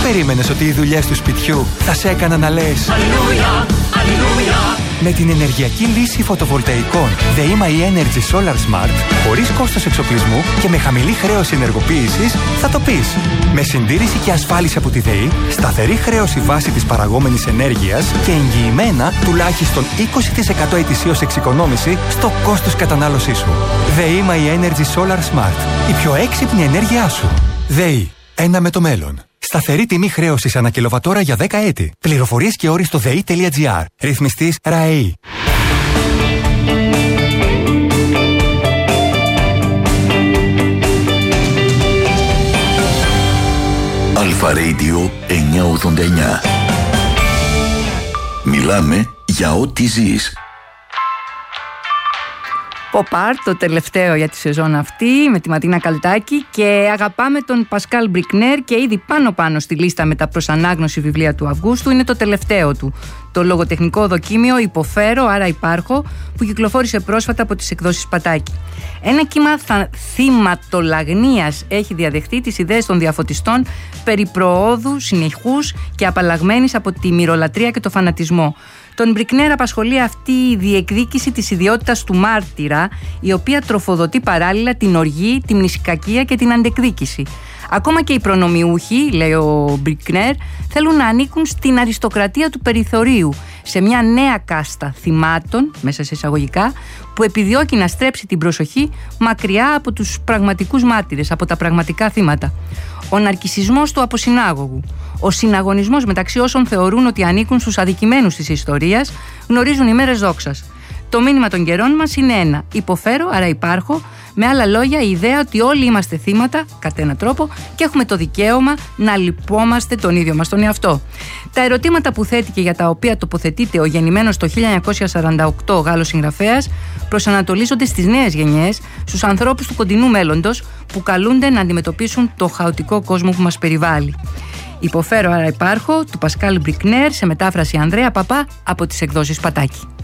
περίμενες ότι οι δουλειές του σπιτιού θα σε έκαναν να λες Αλληλούια, Αλληλούια? Με την ενεργειακή λύση φωτοβολταϊκών ΔΕΗ Energy Solar Smart, χωρίς κόστος εξοπλισμού και με χαμηλή χρέωση ενεργοποίησης, θα το πεις. Με συντήρηση και ασφάλιση από τη ΔΕΗ, σταθερή χρέωση βάση της παραγόμενης ενέργειας και εγγυημένα τουλάχιστον 20% ετησίως εξοικονόμηση στο κόστος κατανάλωσής σου. ΔΕΗ Energy Solar Smart. Η πιο έξυπνη ενέργειά σου. ΔΕΗ. Ένα με το μέλλον. Σταθερή τιμή χρέωσης ανά κιλοβατόρα για 10 έτη. Πληροφορίες και όροι στο dei.gr. Ρυθμιστής ΡΑΕΗ. Αλφα Radio 989. Μιλάμε για ό,τι ζεις. Pop Art, το τελευταίο για τη σεζόν αυτή, με τη Ματίνα Καλτάκη, και αγαπάμε τον Πασκάλ Μπρικνέρ και ήδη πάνω στη λίστα με τα προς ανάγνωση βιβλία του Αυγούστου είναι το τελευταίο του, το λογοτεχνικό δοκίμιο «Υποφέρω, άρα υπάρχω», που κυκλοφόρησε πρόσφατα από τις εκδόσεις Πατάκη. Ένα κύμα θυματολαγνίας έχει διαδεχτεί τις ιδέες των διαφωτιστών περί προόδου, συνεχούς και απαλλαγμένης από τη μυρολατρεία και το φανατισμό. Τον Μπρικνέρ απασχολεί αυτή η διεκδίκηση της ιδιότητας του μάρτυρα, η οποία τροφοδοτεί παράλληλα την οργή, τη μνησικακία και την αντεκδίκηση. Ακόμα και οι προνομιούχοι, λέει ο Μπρικνέρ, θέλουν να ανήκουν στην αριστοκρατία του περιθωρίου, σε μια νέα κάστα θυμάτων, μέσα σε εισαγωγικά, που επιδιώκει να στρέψει την προσοχή μακριά από τους πραγματικούς μάρτυρες, από τα πραγματικά θύματα. Ο ναρκισσισμός του αποσυνάγωγου, ο συναγωνισμός μεταξύ όσων θεωρούν ότι ανήκουν στους αδικημένους της ιστορίας, γνωρίζουν ημέρες δόξας. Το μήνυμα των καιρών μας είναι ένα: υποφέρω, άρα υπάρχω. Με άλλα λόγια, η ιδέα ότι όλοι είμαστε θύματα, κατά έναν τρόπο, και έχουμε το δικαίωμα να λυπόμαστε τον ίδιο μας τον εαυτό. Τα ερωτήματα που θέτει και για τα οποία τοποθετείται ο γεννημένος το 1948 Γάλλος συγγραφέας προσανατολίζονται στις νέες γενιές, στους ανθρώπους του κοντινού μέλλοντος που καλούνται να αντιμετωπίσουν το χαοτικό κόσμο που μας περιβάλλει. Υποφέρω, άρα υπάρχω, του Πασκάλ Μπρικνέρ, σε μετάφραση Ανδρέα Παπά από τις εκδόσεις Πατάκη.